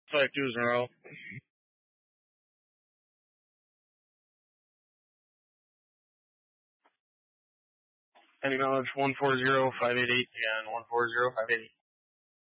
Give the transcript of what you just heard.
5 twos in a row. Any knowledge 140-588 and 140-588.